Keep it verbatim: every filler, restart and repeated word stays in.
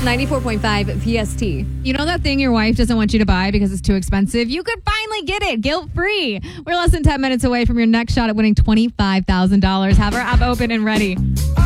ninety-four point five P S T. You know that thing your wife doesn't want you to buy because it's too expensive? You could finally get it guilt-free. We're less than ten minutes away from your next shot at winning twenty-five thousand dollars. Have our app open and ready.